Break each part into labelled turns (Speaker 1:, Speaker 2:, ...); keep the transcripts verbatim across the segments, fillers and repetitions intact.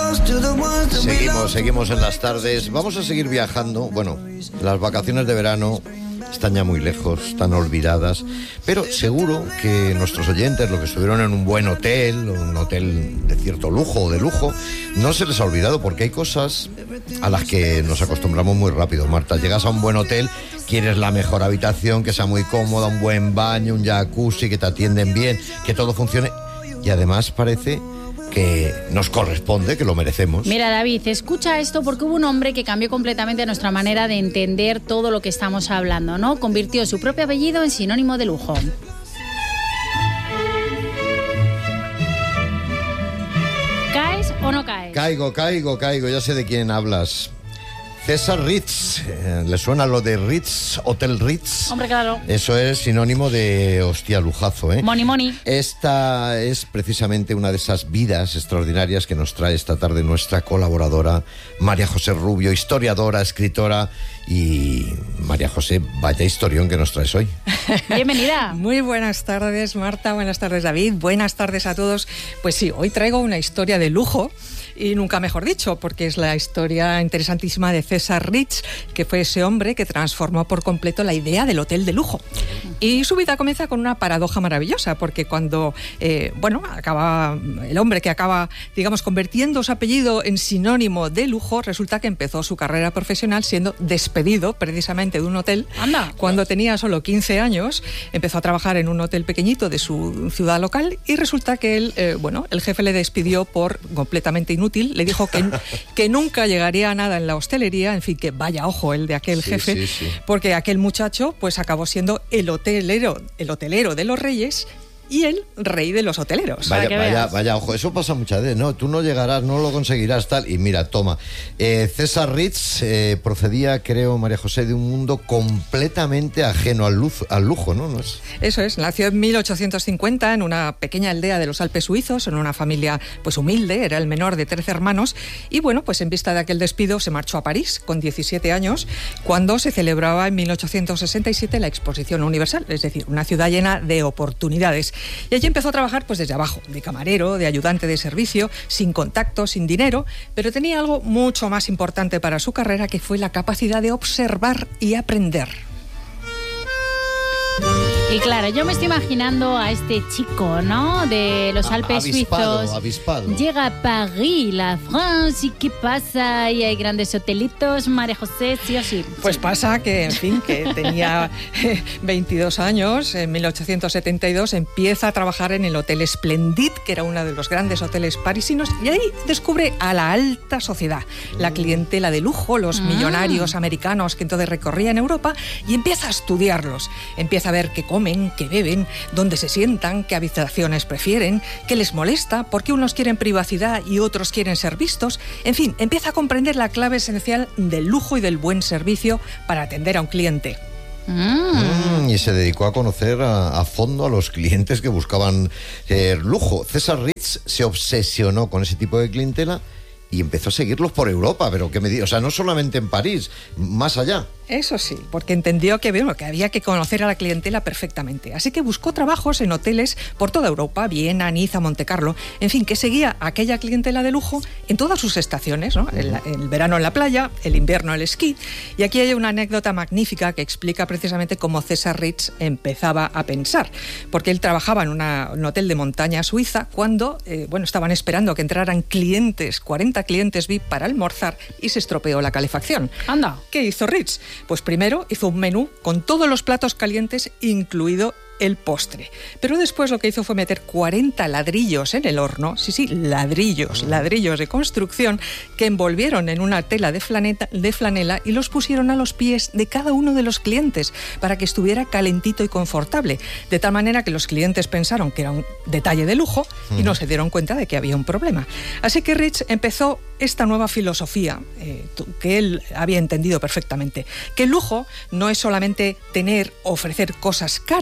Speaker 1: Seguimos, seguimos en las tardes. Vamos a seguir viajando. Bueno, las vacaciones de verano están ya muy lejos, están olvidadas, pero seguro que nuestros oyentes, los que estuvieron en un buen hotel, un hotel de cierto lujo o de lujo, no se les ha olvidado, porque hay cosas a las que nos acostumbramos muy rápido. Marta, llegas a un buen hotel, quieres la mejor habitación, que sea muy cómoda, un buen baño, un jacuzzi, que te atienden bien, que todo funcione, y además parece que nos corresponde, que lo merecemos.
Speaker 2: Mira, David, escucha esto, porque hubo un hombre que cambió completamente nuestra manera de entender todo lo que estamos hablando, ¿no? Convirtió su propio apellido en sinónimo de lujo. ¿Caes o no caes?
Speaker 1: Caigo, caigo, caigo, ya sé de quién hablas. César Ritz, eh, ¿le suena lo de Ritz, Hotel Ritz?
Speaker 2: Hombre, claro.
Speaker 1: Eso es sinónimo de hostia, lujazo, ¿eh?
Speaker 2: Money, money.
Speaker 1: Esta es precisamente una de esas vidas extraordinarias que nos trae esta tarde nuestra colaboradora María José Rubio, historiadora, escritora. Y María José, vaya historión que nos traes hoy.
Speaker 2: Bienvenida.
Speaker 3: Muy buenas tardes, Marta, buenas tardes, David, buenas tardes a todos. Pues sí, hoy traigo una historia de lujo, y nunca mejor dicho, porque es la historia interesantísima de César Ritz, que fue ese hombre que transformó por completo la idea del hotel de lujo. Y su vida comienza con una paradoja maravillosa, porque cuando, eh, bueno, acaba el hombre que acaba, digamos, convirtiendo su apellido en sinónimo de lujo, resulta que empezó su carrera profesional siendo despedido precisamente de un hotel.
Speaker 2: Anda.
Speaker 3: Cuando tenía solo quince años, empezó a trabajar en un hotel pequeñito de su ciudad local, y resulta que él, eh, bueno, el jefe le despidió por completamente inútil. Le dijo que, que nunca llegaría a nada en la hostelería, en fin, que vaya ojo el de aquel
Speaker 1: sí,
Speaker 3: jefe,
Speaker 1: sí, sí.
Speaker 3: porque aquel muchacho pues acabó siendo el hotelero, el hotelero de los reyes, y el rey de los hoteleros.
Speaker 1: Vaya, vaya, vaya, ojo, eso pasa muchas veces, ¿no? Tú no llegarás, no lo conseguirás, tal, y mira, toma. Eh, César Ritz eh, procedía, creo, María José, de un mundo completamente ajeno al, luz, al lujo, ¿no? ¿No es?
Speaker 3: Eso es, nació en mil ochocientos cincuenta en una pequeña aldea de los Alpes suizos, en una familia pues humilde, era el menor de trece hermanos, y bueno, pues en vista de aquel despido se marchó a París con diecisiete años, cuando se celebraba en mil ochocientos sesenta y siete la Exposición Universal, es decir, una ciudad llena de oportunidades. Y allí empezó a trabajar pues desde abajo, de camarero, de ayudante de servicio, sin contacto, sin dinero, pero tenía algo mucho más importante para su carrera, que fue la capacidad de observar y aprender.
Speaker 2: Y claro, yo me estoy imaginando a este chico, ¿no? De los Alpes
Speaker 1: avispado,
Speaker 2: suizos.
Speaker 1: avispado.
Speaker 2: Llega a París, la France, ¿y qué pasa? Y hay grandes hotelitos, María José, sí o sí.
Speaker 3: Pues
Speaker 2: sí.
Speaker 3: pasa que, en fin, que tenía veintidós años, en mil ochocientos setenta y dos empieza a trabajar en el Hotel Splendid, que era uno de los grandes hoteles parisinos, y ahí descubre a la alta sociedad, la clientela de lujo, los
Speaker 2: Mm.
Speaker 3: millonarios americanos que entonces recorrían Europa, y empieza a estudiarlos, empieza a ver qué comen, qué beben, dónde se sientan, qué habitaciones prefieren, qué les molesta, por qué unos quieren privacidad y otros quieren ser vistos. En fin, empieza a comprender la clave esencial del lujo y del buen servicio para atender a un cliente.
Speaker 2: Mm.
Speaker 1: Mm, y se dedicó a conocer a, a fondo a los clientes que buscaban eh, lujo. César Ritz se obsesionó con ese tipo de clientela y empezó a seguirlos por Europa, pero que me di, o sea, no solamente en París, más allá.
Speaker 3: Eso sí, porque entendió que, bueno, que había que conocer a la clientela perfectamente. Así que buscó trabajos en hoteles por toda Europa, Viena, Niza, Montecarlo, en fin, que seguía a aquella clientela de lujo en todas sus estaciones, ¿no? El, el verano en la playa, el invierno el esquí. Y aquí hay una anécdota magnífica que explica precisamente cómo César Ritz empezaba a pensar, porque él trabajaba en una, un hotel de montaña suiza cuando, eh, bueno, estaban esperando que entraran clientes, cuarenta clientes V I P para almorzar, y se estropeó la calefacción.
Speaker 2: Anda.
Speaker 3: ¿Qué hizo Ritz? Pues primero hizo un menú con todos los platos calientes, incluido el postre. Pero después lo que hizo fue meter cuarenta ladrillos en el horno, sí, sí, ladrillos, ladrillos de construcción, que envolvieron en una tela de, flaneta, de flanela y los pusieron a los pies de cada uno de los clientes para que estuviera calentito y confortable, de tal manera que los clientes pensaron que era un detalle de lujo y no se dieron cuenta de que había un problema. Así que Ritz empezó esta nueva filosofía eh, que él había entendido perfectamente, que el lujo no es solamente tener, ofrecer cosas caras,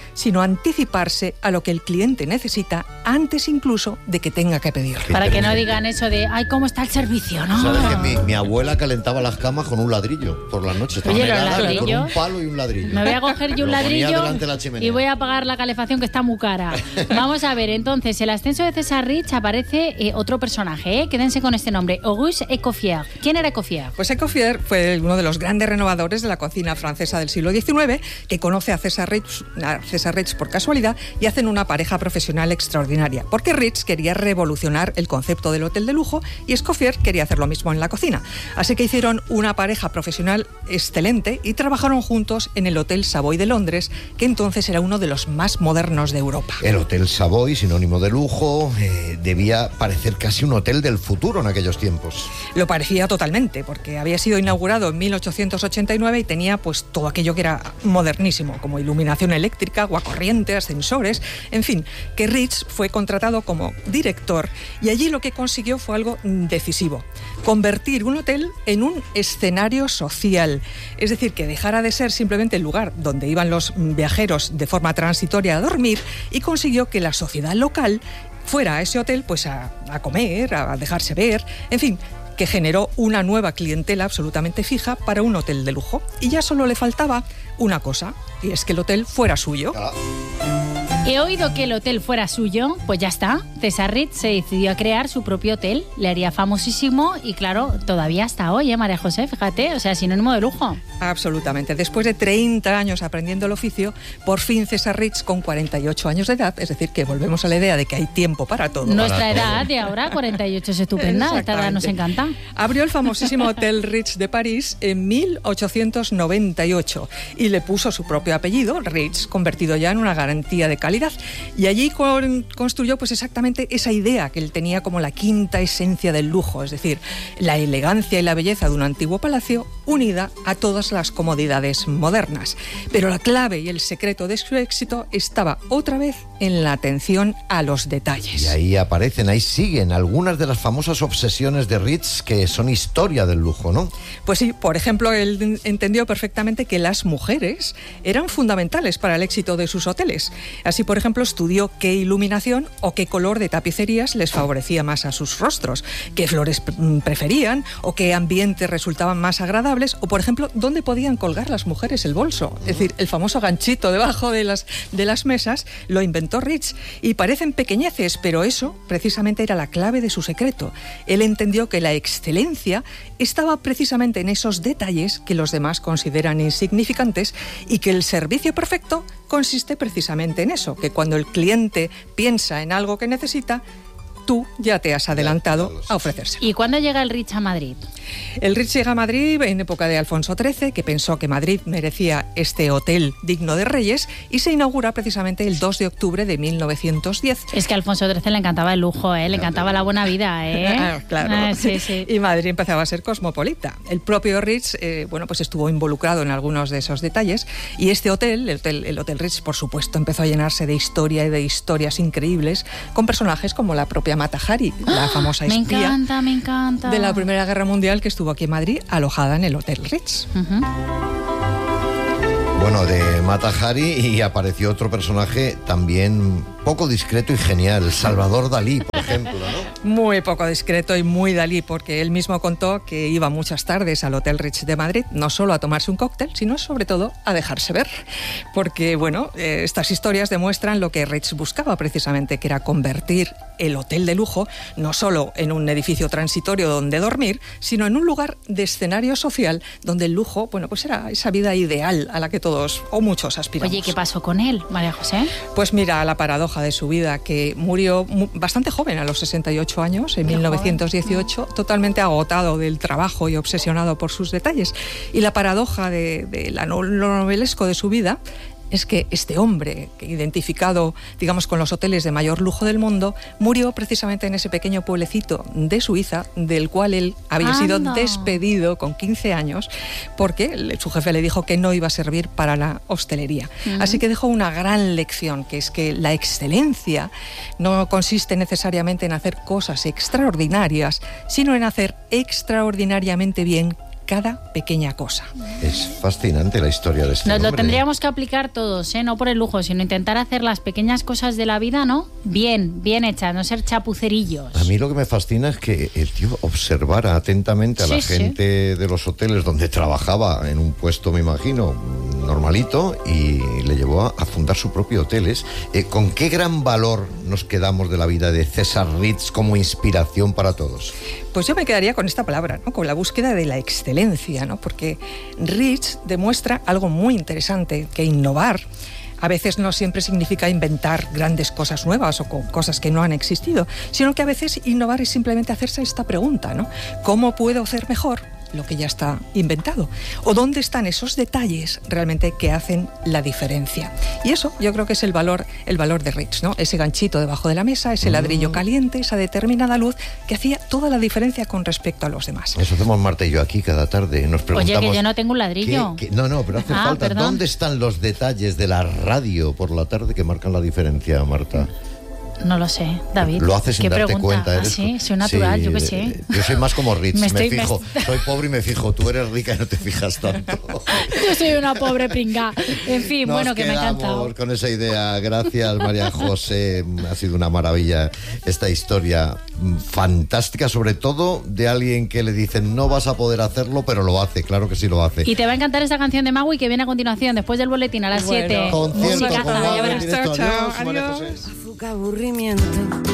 Speaker 3: sino anticiparse a lo que el cliente necesita antes incluso de que tenga que pedirlo.
Speaker 2: Para que no digan eso de, ay, ¿cómo está el servicio? No.
Speaker 1: ¿Sabes que mi, mi abuela calentaba las camas con un ladrillo por las noches?
Speaker 2: Oye, los ladrillos,
Speaker 1: con un palo y un ladrillo.
Speaker 2: Me voy a coger yo un
Speaker 1: Lo ponía
Speaker 2: ladrillo
Speaker 1: delante de la chimenea.
Speaker 2: y voy a pagar la calefacción que está muy cara. Vamos a ver, entonces, el ascenso de César Ritz aparece eh, otro personaje, ¿eh? Quédense con este nombre, Auguste Escoffier. ¿Quién era Escoffier?
Speaker 3: Pues Escoffier fue uno de los grandes renovadores de la cocina francesa del siglo diecinueve, que conoce a César Ritz, a César Ritz por casualidad y hacen una pareja profesional extraordinaria, porque Ritz quería revolucionar el concepto del hotel de lujo y Escoffier quería hacer lo mismo en la cocina. Así que hicieron una pareja profesional excelente y trabajaron juntos en el Hotel Savoy de Londres, que entonces era uno de los más modernos de Europa.
Speaker 1: El Hotel Savoy, sinónimo de lujo, eh, debía parecer casi un hotel del futuro en aquellos tiempos.
Speaker 3: Lo parecía totalmente, porque había sido inaugurado en mil ochocientos ochenta y nueve y tenía pues todo aquello que era modernísimo, como iluminación eléctrica, agua corriente, ascensores, en fin, que Ritz fue contratado como director y allí lo que consiguió fue algo decisivo: convertir un hotel en un escenario social, es decir, que dejara de ser simplemente el lugar donde iban los viajeros de forma transitoria a dormir y consiguió que la sociedad local fuera a ese hotel pues a, a comer, a dejarse ver, en fin, que generó una nueva clientela absolutamente fija para un hotel de lujo. Y ya solo le faltaba una cosa, y es que el hotel fuera suyo.
Speaker 1: Ah.
Speaker 2: He oído que el hotel fuera suyo, pues ya está. César Ritz se decidió a crear su propio hotel, le haría famosísimo y claro, todavía hasta hoy, ¿eh, María José? Fíjate, o sea, sinónimo de lujo.
Speaker 3: Absolutamente. Después de treinta años aprendiendo el oficio, por fin César Ritz, con cuarenta y ocho años de edad, es decir, que volvemos a la idea de que hay tiempo para todo.
Speaker 2: Nuestra
Speaker 1: Para
Speaker 2: edad
Speaker 1: todo.
Speaker 2: de ahora, cuarenta y ocho, es estupenda, esta edad nos encanta.
Speaker 3: Abrió el famosísimo Hotel Ritz de París en mil ochocientos noventa y ocho y le puso su propio apellido, Ritz, convertido ya en una garantía de calidad. Y allí con, construyó pues exactamente esa idea que él tenía como la quinta esencia del lujo, es decir, la elegancia y la belleza de un antiguo palacio unida a todas las comodidades modernas. Pero la clave y el secreto de su éxito estaba otra vez en la atención a los detalles.
Speaker 1: Y ahí aparecen, ahí siguen algunas de las famosas obsesiones de Ritz que son historia del lujo, ¿no?
Speaker 3: Pues sí, por ejemplo, él entendió perfectamente que las mujeres eran fundamentales para el éxito de sus hoteles. Así, por ejemplo, estudió qué iluminación o qué color de tapicerías les favorecía más a sus rostros, qué flores preferían o qué ambientes resultaban más agradables o, por ejemplo, dónde podían colgar las mujeres el bolso. Es decir, el famoso ganchito debajo de las, de las mesas lo inventó Ritz y parecen pequeñeces, pero eso precisamente era la clave de su secreto. Él entendió que la excelencia estaba precisamente en esos detalles que los demás consideran insignificantes y que el servicio perfecto consiste precisamente en eso, que cuando el cliente piensa en algo que necesita, tú ya te has adelantado a ofrecérselo.
Speaker 2: ¿Y cuándo llega el Ritz a Madrid?
Speaker 3: El Ritz llega a Madrid en época de Alfonso trece, que pensó que Madrid merecía este hotel digno de reyes, y se inaugura precisamente el dos de octubre de mil novecientos diez.
Speaker 2: Es que a Alfonso trece le encantaba el lujo, ¿eh? Le encantaba la buena vida, ¿eh?
Speaker 3: Ah, claro.
Speaker 2: Ah, sí, sí.
Speaker 3: Y Madrid empezaba a ser cosmopolita. El propio Ritz, eh, bueno, pues estuvo involucrado en algunos de esos detalles, y este hotel, el hotel, el hotel Ritz, por supuesto, empezó a llenarse de historia y de historias increíbles, con personajes como la propia Mata Hari, la famosa
Speaker 2: Me
Speaker 3: espía
Speaker 2: encanta, me encanta.
Speaker 3: de la Primera Guerra Mundial, que estuvo aquí en Madrid, alojada en el Hotel Ritz.
Speaker 2: Uh-huh.
Speaker 1: Bueno, de Mata Hari, y apareció otro personaje también poco discreto y genial, Salvador Dalí, por ejemplo, ¿no?
Speaker 3: Muy poco discreto y muy Dalí, porque él mismo contó que iba muchas tardes al Hotel Ritz de Madrid, no solo a tomarse un cóctel, sino sobre todo a dejarse ver. Porque, bueno, eh, estas historias demuestran lo que Ritz buscaba precisamente, que era convertir el hotel de lujo no solo en un edificio transitorio donde dormir, sino en un lugar de escenario social donde el lujo, bueno, pues era esa vida ideal a la que todos o muchos aspiramos.
Speaker 2: Oye, ¿qué pasó con él, María José?
Speaker 3: Pues mira, la paradoja de su vida, que murió mu- bastante joven, a los sesenta y ocho años, en
Speaker 2: Qué
Speaker 3: mil novecientos dieciocho, joven. Totalmente agotado del trabajo y obsesionado por sus detalles. Y la paradoja de, de la no- lo novelesco de su vida es que este hombre, identificado, digamos, con los hoteles de mayor lujo del mundo, murió precisamente en ese pequeño pueblecito de Suiza, del cual él había sido
Speaker 2: Anda.
Speaker 3: despedido con quince años, porque su jefe le dijo que no iba a servir para la hostelería.
Speaker 2: Uh-huh.
Speaker 3: Así que dejó una gran lección, que es que la excelencia no consiste necesariamente en hacer cosas extraordinarias, sino en hacer extraordinariamente bien cada pequeña cosa.
Speaker 1: Es fascinante la historia de este
Speaker 2: Nos
Speaker 1: hombre.
Speaker 2: lo tendríamos que aplicar todos, ¿eh? No por el lujo, sino intentar hacer las pequeñas cosas de la vida, ¿no? Bien, bien hechas, no ser chapucerillos.
Speaker 1: A mí lo que me fascina es que el tío observara atentamente a
Speaker 2: Sí,
Speaker 1: la
Speaker 2: sí.
Speaker 1: gente de los hoteles donde trabajaba en un puesto, me imagino, normalito, y le llevó a, a fundar su propio hotel. Es, eh, ¿Con qué gran valor nos quedamos de la vida de César Ritz como inspiración para todos?
Speaker 3: Pues yo me quedaría con esta palabra, ¿no? Con la búsqueda de la excelencia, ¿no? Porque Ritz demuestra algo muy interesante, que innovar a veces no siempre significa inventar grandes cosas nuevas o con cosas que no han existido, sino que a veces innovar es simplemente hacerse esta pregunta, ¿no? ¿Cómo puedo hacer mejor lo que ya está inventado? ¿O dónde están esos detalles realmente que hacen la diferencia? Y eso yo creo que es el valor, el valor de Ritz, ¿no? Ese ganchito debajo de la mesa, ese ladrillo caliente, esa determinada luz que hacía toda la diferencia con respecto a los demás.
Speaker 1: Eso hacemos Marta y yo aquí cada tarde. Nos preguntamos...
Speaker 2: Oye, que yo no tengo un ladrillo.
Speaker 1: ¿qué- qué- no, no, pero hace
Speaker 2: Ah,
Speaker 1: falta.
Speaker 2: perdón.
Speaker 1: ¿Dónde están los detalles de la radio por la tarde que marcan la diferencia, Marta?
Speaker 2: No lo sé, David.
Speaker 1: Lo haces sin
Speaker 2: ¿Qué
Speaker 1: darte
Speaker 2: pregunta?
Speaker 1: cuenta.
Speaker 2: Ah,
Speaker 1: Eres
Speaker 2: sí,
Speaker 1: co-
Speaker 2: soy natural,
Speaker 1: Sí,
Speaker 2: yo qué
Speaker 1: eh,
Speaker 2: sé.
Speaker 1: Yo soy más como Ritz,
Speaker 2: Me
Speaker 1: me,
Speaker 2: estoy- me
Speaker 1: fijo.
Speaker 2: est-
Speaker 1: Soy pobre y me fijo. Tú eres rica y no te fijas tanto.
Speaker 2: Yo soy una pobre pringa. En fin,
Speaker 1: Nos
Speaker 2: bueno, que me ha
Speaker 1: quedamos
Speaker 2: encantado.
Speaker 1: con esa idea. Gracias, María José. Ha sido una maravilla esta historia mm, fantástica, sobre todo de alguien que le dicen no vas a poder hacerlo, pero lo hace. Claro que sí lo hace.
Speaker 2: Y te va a encantar esta canción de Maui que viene a continuación, después del boletín a las
Speaker 3: Bueno.
Speaker 2: siete.
Speaker 1: Concierto
Speaker 2: Musicaza,
Speaker 1: con
Speaker 2: ya
Speaker 1: Maui en
Speaker 2: verás.
Speaker 1: directo.
Speaker 3: Chao, chao.
Speaker 1: Adiós, María
Speaker 3: Adiós.
Speaker 1: José.
Speaker 4: Azúcar, aburrimiento.